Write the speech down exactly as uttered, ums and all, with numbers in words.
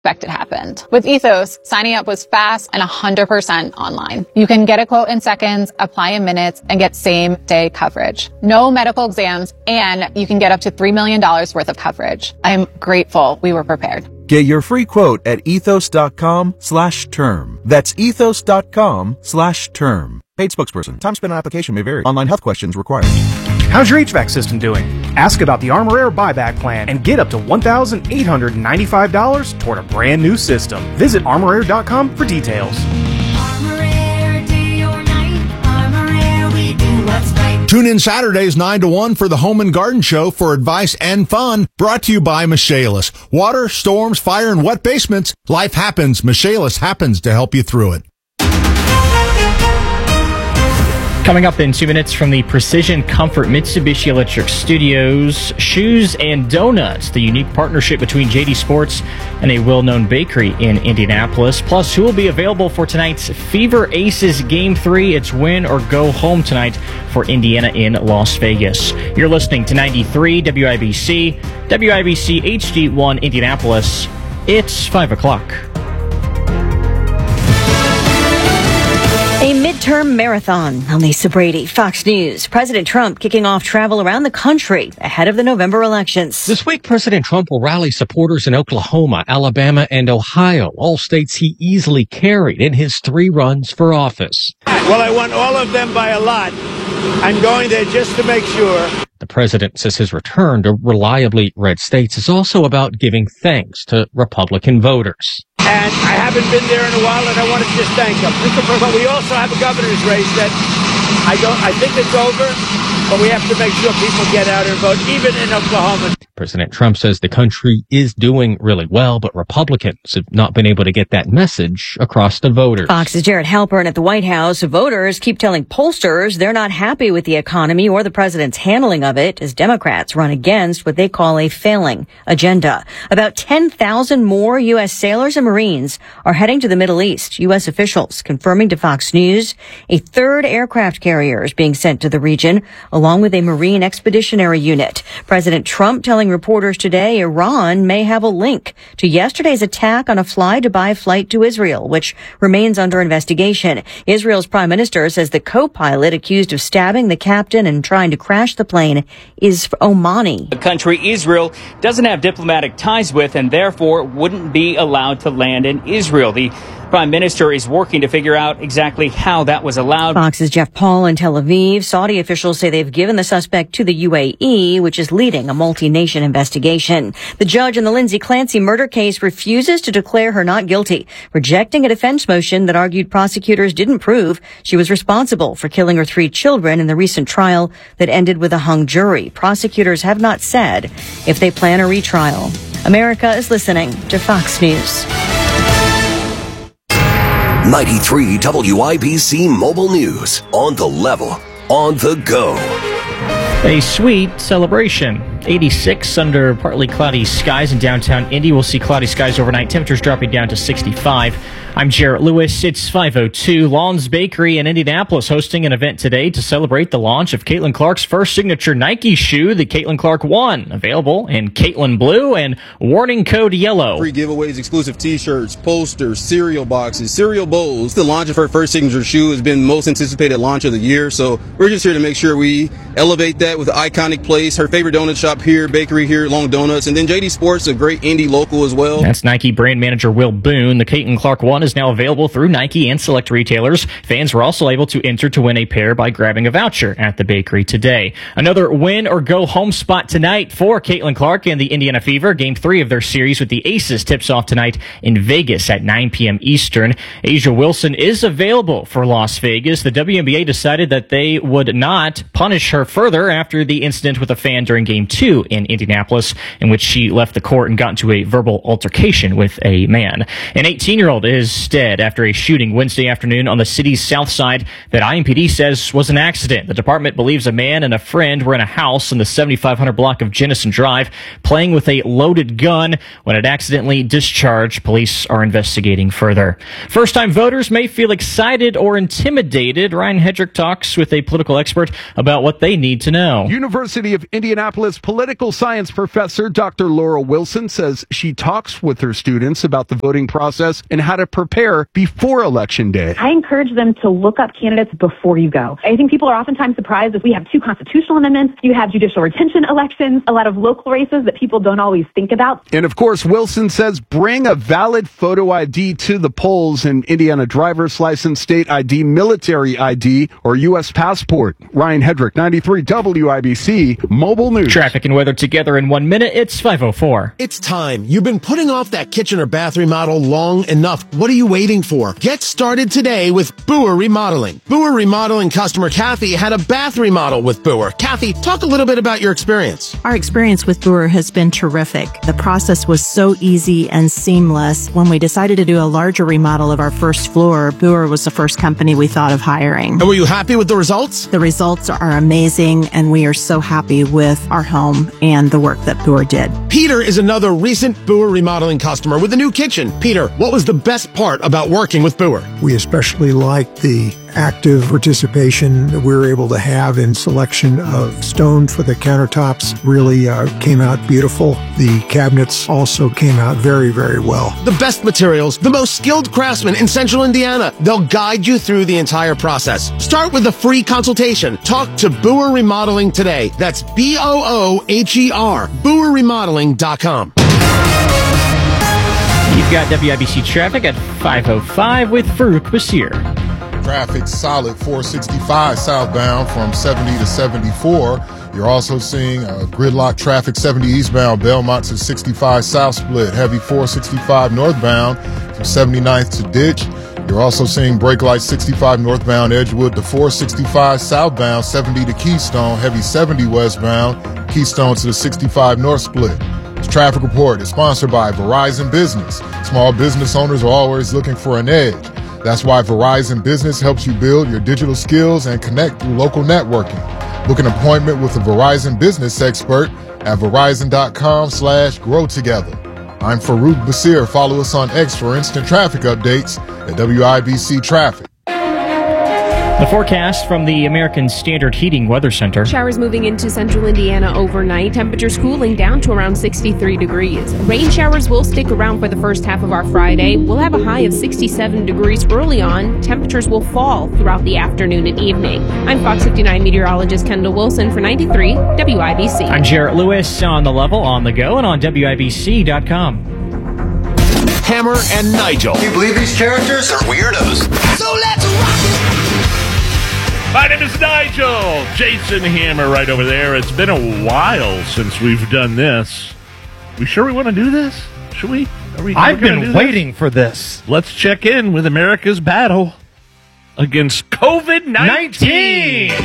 unexpected happened. With Ethos, signing up was fast and one hundred percent online. You can get a quote in seconds, apply in minutes, and get same-day coverage. No medical exams, and you can get up to three million dollars worth of coverage. I am grateful we were prepared. Get your free quote at ethos.com slash term. That's ethos.com slash term. Paid spokesperson. Time spent on application may vary. Online health questions required. How's your H V A C system doing? Ask about the Armor Air buyback plan and get up to one thousand eight hundred ninety-five dollars toward a brand new system. Visit armor air dot com for details. Armor Air, day or night. Armor Air, we do what's right. Tune in Saturdays nine to one for the Home and Garden Show for advice and fun. Brought to you by Michaelis. Water, storms, fire, and wet basements. Life happens. Michaelis happens to help you through it. Coming up in two minutes from the Precision Comfort Mitsubishi Electric Studios, Shoes and Donuts, the unique partnership between J D Sports and a well-known bakery in Indianapolis. Plus, who will be available for tonight's Fever Aces Game three? It's win or go home tonight for Indiana in Las Vegas. You're listening to ninety-three W I B C, W I B C H D one Indianapolis. It's five o'clock. A midterm marathon. I'm Lisa Brady, Fox News. President Trump kicking off travel around the country ahead of the November elections. This week, President Trump will rally supporters in Oklahoma, Alabama, and Ohio, all states he easily carried in his three runs for office. Well, I won all of them by a lot. I'm going there just to make sure. The president says his return to reliably red states is also about giving thanks to Republican voters. And I haven't been there in a while, and I want to just thank them. But we also have a governor's race that I don't. I think it's over, but we have to make sure people get out and vote, even in Oklahoma. President Trump says the country is doing really well, but Republicans have not been able to get that message across to voters. Fox's Jared Halpern at the White House. Voters keep telling pollsters they're not happy with the economy or the president's handling of it as Democrats run against what they call a failing agenda. About ten thousand more U S sailors and Marines are heading to the Middle East. U S officials confirming to Fox News a third aircraft carrier is being sent to the region, along with a Marine Expeditionary Unit. President Trump telling reporters today Iran may have a link to yesterday's attack on a Fly Dubai flight to Israel, which remains under investigation. Israel's prime minister says the co-pilot accused of stabbing the captain and trying to crash the plane is Omani. The country Israel doesn't have diplomatic ties with and therefore wouldn't be allowed to land in Israel. The prime minister is working to figure out exactly how that was allowed. Fox's Jeff Paul in Tel Aviv. Saudi officials say they've given the suspect to the U A E, which is leading a multi-nation investigation. The judge in the Lindsay Clancy murder case refuses to declare her not guilty, rejecting a defense motion that argued prosecutors didn't prove she was responsible for killing her three children in the recent trial that ended with a hung jury. Prosecutors have not said if they plan a retrial. America is listening to Fox News. ninety-three W I B C Mobile News. On the level, on the go. A sweet celebration. eighty-six under partly cloudy skies in downtown Indy. We'll see cloudy skies overnight. Temperatures dropping down to sixty-five. I'm Jarrett Lewis. It's five oh two. Lawns Bakery in Indianapolis hosting an event today to celebrate the launch of Caitlin Clark's first signature Nike shoe, the Caitlin Clark One, available in Caitlin Blue and warning code yellow. Free giveaways, exclusive t-shirts, posters, cereal boxes, cereal bowls. The launch of her first signature shoe has been most anticipated launch of the year, so we're just here to make sure we elevate that with an iconic place. Her favorite donut shop here, bakery here, Long Donuts, and then J D Sports, a great indie local as well. That's Nike brand manager Will Boone. The Caitlin Clark One is now available through Nike and select retailers. Fans were also able to enter to win a pair by grabbing a voucher at the bakery today. Another win or go home spot tonight for Caitlin Clark and the Indiana Fever. Game three of their series with the Aces tips off tonight in Vegas at nine p.m. Eastern. Asia Wilson is available for Las Vegas. The W N B A decided that they would not punish her further after the incident with a fan during game two in Indianapolis, in which she left the court and got into a verbal altercation with a man. An eighteen-year-old is dead after a shooting Wednesday afternoon on the city's south side that I M P D says was an accident. The department believes a man and a friend were in a house in the seventy-five hundred block of Jennison Drive playing with a loaded gun when it accidentally discharged. Police are investigating further. First-time voters may feel excited or intimidated. Ryan Hedrick talks with a political expert about what they need to know. University of Indianapolis Political science professor Doctor Laura Wilson says she talks with her students about the voting process and how to prepare before Election Day. I encourage them to look up candidates before you go. I think people are oftentimes surprised if we have two constitutional amendments, you have judicial retention elections, a lot of local races that people don't always think about. And of course, Wilson says bring a valid photo I D to the polls, and Indiana driver's license, state I D, military I D, or U S passport. Ryan Hedrick, ninety-three W I B C, Mobile News. Traffic and weather together in one minute. It's five oh four. It's time. You've been putting off that kitchen or bath remodel long enough. What are you waiting for? Get started today with Boer Remodeling. Boer Remodeling customer Kathy had a bath remodel with Boer. Kathy, talk a little bit about your experience. Our experience with Boer has been terrific. The process was so easy and seamless. When we decided to do a larger remodel of our first floor, Boer was the first company we thought of hiring. And were you happy with the results? The results are amazing, and we are so happy with our home and the work that Boer did. Peter is another recent Boer Remodeling customer with a new kitchen. Peter, what was the best part about working with Boer? We especially liked the active participation that we were able to have in selection of stone for the countertops. Really uh, came out beautiful. The cabinets also came out very, very well. The best materials, the most skilled craftsmen in Central Indiana. They'll guide you through the entire process. Start with a free consultation. Talk to Boer Remodeling today. That's B O O H E R, boer remodeling dot com. You've got W I B C traffic at five oh five with Farouk Basir. Traffic solid four sixty-five southbound from seventy to seventy-four. You're also seeing uh, gridlock traffic seventy eastbound Belmont to sixty-five south split. Heavy four sixty-five northbound from seventy-ninth to Ditch. You're also seeing brake lights sixty-five northbound Edgewood to four sixty-five southbound, seventy to Keystone. Heavy seventy westbound, Keystone to the sixty-five north split. This traffic report is sponsored by Verizon Business. Small business owners are always looking for an edge. That's why Verizon Business helps you build your digital skills and connect through local networking. Book an appointment with a Verizon business expert at verizon.com slash grow together. I'm Farouk Basir. Follow us on X for instant traffic updates at W I B C Traffic. The forecast from the American Standard Heating Weather Center. Showers moving into central Indiana overnight. Temperatures cooling down to around sixty-three degrees. Rain showers will stick around for the first half of our Friday. We'll have a high of sixty-seven degrees early on. Temperatures will fall throughout the afternoon and evening. I'm Fox fifty-nine meteorologist Kendall Wilson for ninety-three W I B C. I'm Jarrett Lewis on the level, on the go, and on W I B C dot com. Hammer and Nigel. Do you believe these characters are weirdos? So let's rock it! My name is Nigel. Jason Hammer right over there. It's been a while since we've done this. We sure we want to do this? Should we? Are we I've been waiting this? for this. Let's check in with America's battle against COVID nineteen.